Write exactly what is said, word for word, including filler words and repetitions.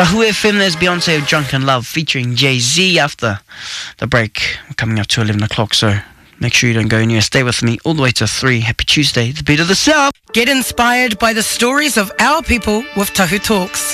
Tahu F M, there's Beyonce with Drunken Love featuring Jay-Z after the break. We're coming up to eleven o'clock, so make sure you don't go anywhere. Stay with me all the way to three. Happy Tuesday, the beat of the South. Get inspired by the stories of our people with Tahu Talks.